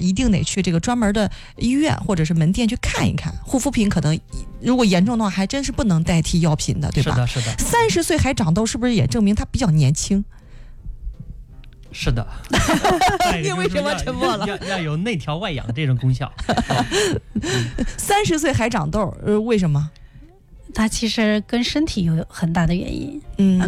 一定得去这个专门的医院或者是门店去看一看。护肤品可能如果严重的话，还真是不能代替药品的，对吧？ 是的。 30岁还长痘，是不是也证明他比较年轻？ 是的。 你为什么沉默了？ 要有内调外养这种功效。 30岁还长痘，为什么？ 它其实跟身体有很大的原因。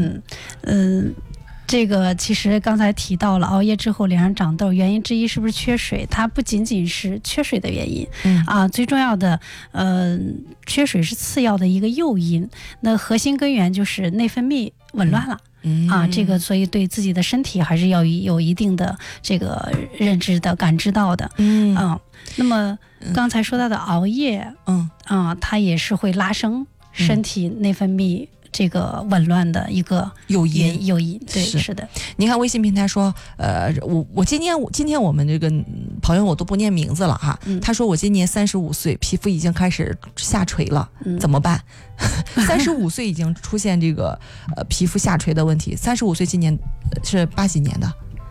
这个其实刚才提到了，熬夜之后脸上长痘，原因之一是不是缺水？它不仅仅是缺水的原因，最重要的，缺水是次要的一个诱因。那核心根源就是内分泌紊乱了。这个所以对自己的身体还是要有一定的这个认知的感知到的。那么刚才说到的熬夜，它也是会拉升身体内分泌这个紊乱的一个诱因。对，是的。 你看微信平台说，我今天我们这个朋友我都不念名字了哈，他说我今年35岁，皮肤已经开始下垂了，怎么办？35岁已经出现这个皮肤下垂的问题。35岁今年是80几年的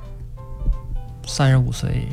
？35岁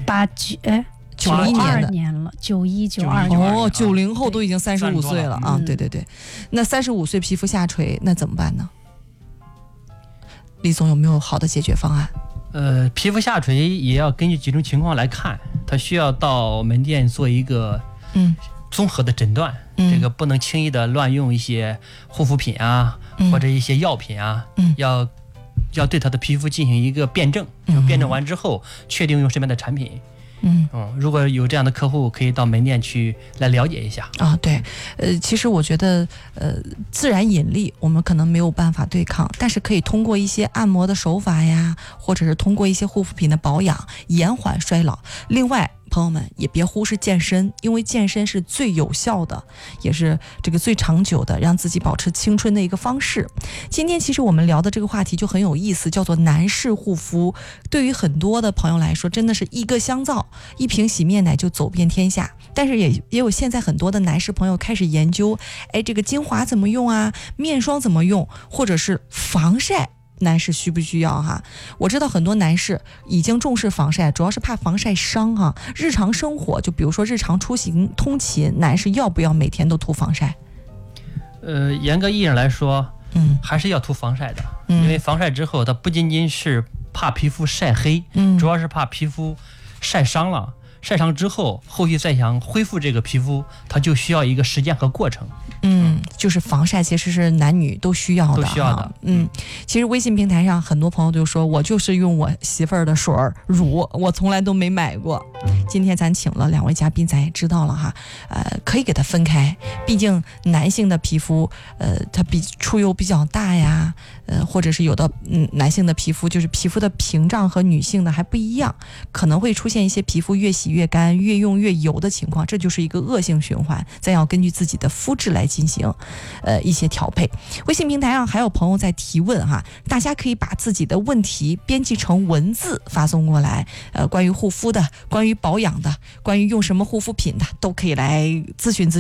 91 年了，91、92年。 哦，90后都已经35岁了啊！对，那35岁皮肤下垂，那怎么办呢？李总有没有好的解决方案？ 皮肤下垂也要根据几种情况来看，它需要到门店做一个综合的诊断。这个不能轻易的乱用一些护肤品啊，或者一些药品啊，要对它的皮肤进行一个辩证。辩证完之后，确定用什么样的产品。如果有这样的客户，可以到门店去来了解一下对，其实我觉得自然引力我们可能没有办法对抗，但是可以通过一些按摩的手法呀，或者是通过一些护肤品的保养，延缓衰老。另外朋友们也别忽视健身，因为健身是最有效的，也是这个最长久的让自己保持青春的一个方式。今天其实我们聊的这个话题就很有意思，叫做男士护肤。对于很多的朋友来说，真的是一个香皂一瓶洗面奶就走遍天下。但是也有现在很多的男士朋友开始研究，这个精华怎么用啊，面霜怎么用，或者是防晒男士需不需要哈？我知道很多男士已经重视防晒，主要是怕防晒伤哈。日常生活，就比如说日常出行通勤，男士要不要每天都涂防晒？ 严格意义上来说，还是要涂防晒的。因为防晒之后，它不仅仅是怕皮肤晒黑，主要是怕皮肤晒伤了。晒伤之后，后续再想恢复这个皮肤，它就需要一个时间和过程。 就是防晒其实是男女都需要的，其实微信平台上很多朋友就说，我就是用我媳妇儿的水乳，我从来都没买过。今天咱请了2位嘉宾，咱也知道了哈，可以给它分开，毕竟男性的皮肤，它出油比较大呀，或者是有的男性的皮肤就是皮肤的屏障和女性的还不一样，可能会出现一些皮肤越洗越干、越用越油的情况，这就是一个恶性循环。咱要根据自己的肤质来进行一些调配。微信平台上还有朋友在提问哈，大家可以把自己的问题编辑成文字发送过来，关于护肤的，关于保养的，关于用什么护肤品的，都可以来咨询。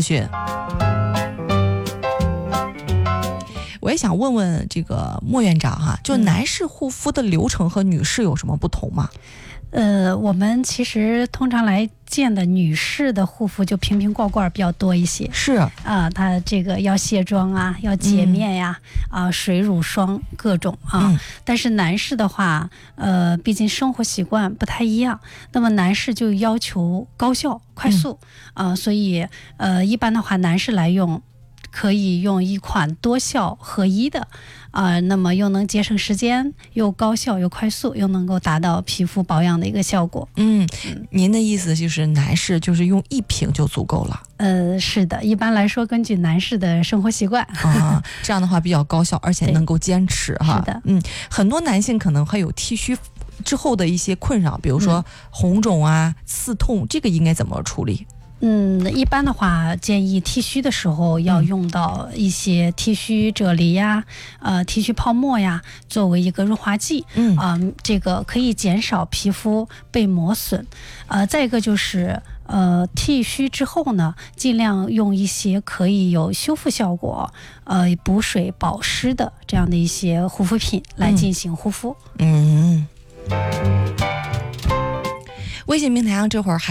我也想问问这个莫院长哈，就男士护肤的流程和女士有什么不同吗？ 我们其实通常来见的女士的护肤就瓶瓶罐罐比较多一些， 是她这个要卸妆啊，要洁面呀，水乳霜各种但是男士的话，毕竟生活习惯不太一样，那么男士就要求高效快速所以一般的话，男士来用可以用一款多效合一的那么又能节省时间，又高效又快速，又能够达到皮肤保养的一个效果。 您的意思就是男士就是用1瓶就足够了？ 是的，一般来说根据男士的生活习惯这样的话比较高效，而且能够坚持哈。 是的， 很多男性可能会有剃须之后的一些困扰，比如说红肿啊、刺痛，这个应该怎么处理？ 一般的话，建议剃须的时候要用到一些剃须啫喱呀、剃须泡沫呀，作为一个润滑剂。这个可以减少皮肤被磨损。再一个就是剃须之后呢，尽量用一些可以有修复效果、补水保湿的这样的一些护肤品来进行护肤。 微信平台上这会儿还